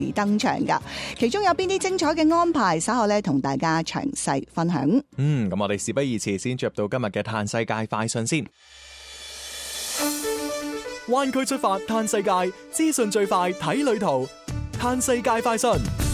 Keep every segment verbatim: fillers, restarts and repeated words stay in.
而登場噶，其中有邊啲精彩嘅安排，稍後咧同大家詳細分享。 嗯，咁我哋事不宜遲，先進入到今日嘅嘆世界快訊先。灣區出發嘆世界，資訊最快睇旅途，嘆世界快訊。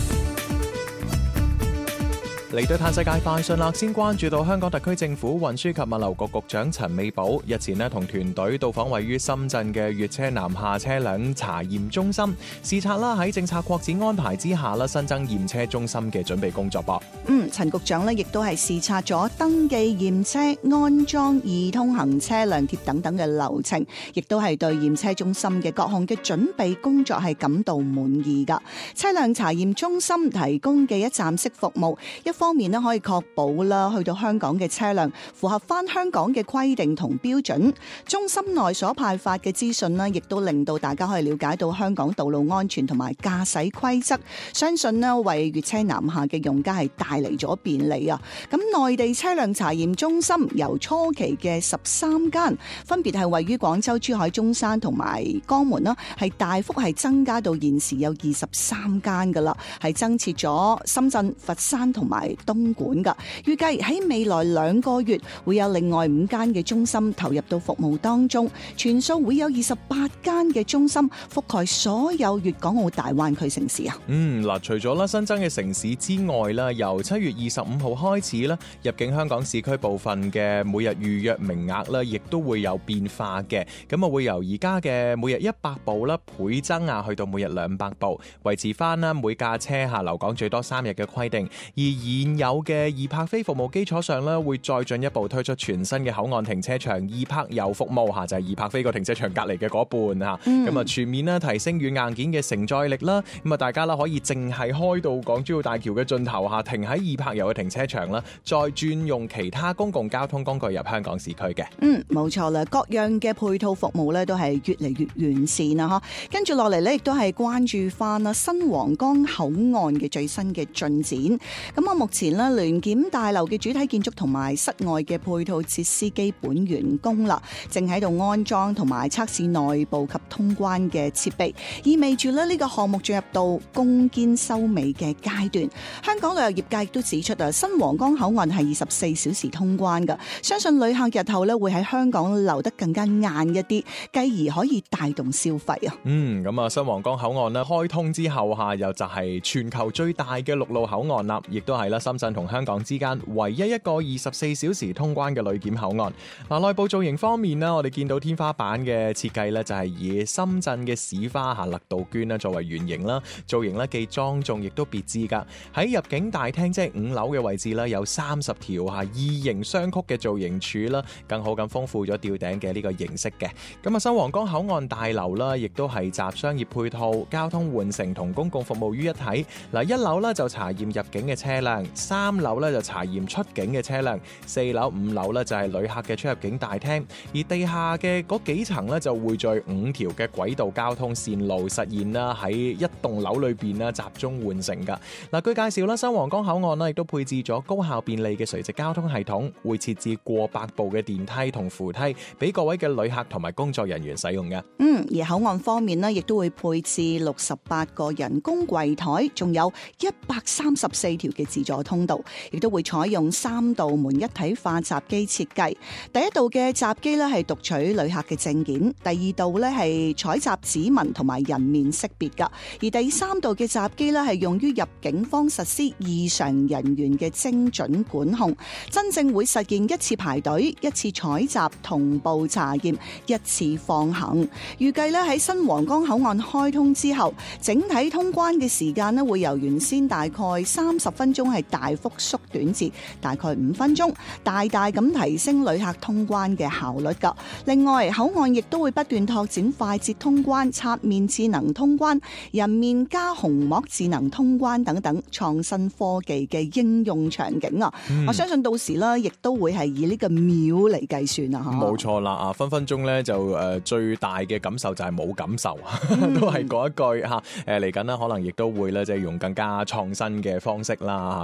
嚟到嘆世界快訊啦，先關注到香港特區政府運輸及物流局局長陳美寶日前呢同團隊到訪位於深圳嘅粵車南下車輛查驗中心，視察啦喺政策擴展安排之下啦新增驗車中心嘅準備工作噃。 嗯，陳局長呢亦都係視察咗登記驗車、安裝易通行車輛貼等等嘅流程，亦都係對驗車中心嘅各項嘅準備工作係感到滿意噶。車輛查驗中心提供嘅一站式服務，一方面咧可以確保啦，去到香港嘅車輛符合翻香港嘅規定同標準。中心內所派發嘅資訊咧，亦都令到大家可以了解到香港道路安全同埋駕駛規則。相信咧為粵車南下嘅用家係帶嚟咗便利啊！咁內地車輛查驗中心由初期嘅十三間，分別係位於廣州、珠海、中山同埋江門啦，係大幅係增加到現時有二十三間噶啦，係增設咗深圳、佛山同埋東莞噶，預計喺未來兩個月會有另外五間嘅中心投入到服務當中，全數會有二十八間嘅中心覆蓋所有粵港澳大灣區城市啊！ 嗯，嗱，除咗啦新增嘅城市之外啦，由七月二十五號開始啦，入境香港市區部分嘅每日預約名額啦，亦都會有變化嘅。咁啊，會由而家嘅每日一百部啦倍增啊，去到每日兩百部，維持翻啦每架車下留港最多三日嘅規定。而現有嘅易泊飛服務基礎上咧，會再進一步推出全新嘅口岸停車場易泊遊服務嚇，就係易泊飛個停車場隔離嘅嗰半嚇。咁啊、嗯，全面咧提升軟硬件嘅承載力啦。咁啊，大家啦可以淨係開到港珠澳大橋嘅盡頭嚇，停喺易泊遊嘅停車場啦，再轉用其他公共交通工具入香港市區嘅。嗯， 冇錯啦，各樣嘅配套服務咧都係越嚟越完善啊！嚇，跟住落嚟咧，亦都係關注翻啦新皇崗口岸嘅最新嘅進展。咁啊，目前咧聯檢大樓嘅主體建築同埋室外嘅配套設施基本完工啦，正喺度安裝同埋測試內部及通關嘅設備，意味住咧呢個項目進入到攻堅收尾嘅階段。香港旅遊業界亦都指出啊，新皇崗口岸係二十四小時通關㗎，相信旅客日後咧會喺香港留得更加晏一啲，繼而可以帶動消費啊。 嗯，咁啊，新皇崗口岸咧開通之後下，又就係全球最大嘅陸路口岸啦，亦都係啦深圳同香港之間唯一一個二十四小時通關嘅旅檢口岸。嗱，內部造型方面呢，我哋見到天花板嘅設計呢，就係以深圳嘅市花下勒杜鵑啦作為原型啦，造型呢既莊重亦都別致噶。喺入境大廳即係五樓嘅位置呢，有三十條下異形雙曲嘅造型柱啦，更好咁豐富咗吊頂嘅呢個形式嘅。咁啊，新皇崗口岸大樓啦，亦都係集商業配套、交通換乘同公共服務於一體。嗱，一樓呢就查驗入境嘅車輛，三樓呢就查驗出境嘅車輛，四樓、五樓呢就係旅客嘅出入境大廳，而地下嘅嗰幾層呢就匯聚五條嘅軌道交通線路，實現啦喺一棟樓裏邊啦集中換乘噶。嗱，據介紹啦，新皇崗口岸呢亦都配置咗高效便利嘅垂直交通系統，會設置過百部嘅電梯同扶梯，俾各位嘅旅客同埋工作人員使用嘅。 嗯，而口岸方面呢，亦都會配置六十八個人工櫃台，仲有一百三十四條嘅自助通道，亦都會採用三道門一體化閘機設計。第一道嘅閘機呢係讀取旅客嘅證件，第二道呢係採集指紋同埋人面識別噶，而第三道嘅閘機呢係用於入境方實施異常人員嘅精準管控，真正會實現一次排隊、一次採集、同步查驗、一次放行。預計咧喺新皇崗口岸開通之後，整體通關嘅時間咧會由原先大概三十分鐘係大幅縮短至大概五分鐘，大大咁提升旅客通關嘅效率噶。另外，口岸亦都會不斷拓展快捷通關、刷面智能通關、人面加虹膜智能通關等等創新科技嘅應用場景啊！嗯、我相信到時咧，亦都會係以呢個秒嚟計算啊！ 冇錯啦，啊分分鐘咧就誒、呃、最大嘅感受就係冇感受，嗯、都係嗰一句嚇誒嚟緊啦，可能亦都會咧即係用更加創新嘅方式啦，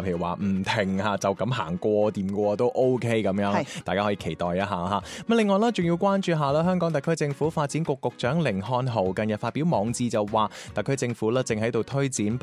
譬如話唔停嚇，就咁行過掂過都 OK 咁樣，大家可以期待一下嚇。咁另外咧，仲要關注下啦，香港特區政府發展局局長甯漢豪近日發表網誌就話，特區政府咧正喺度推展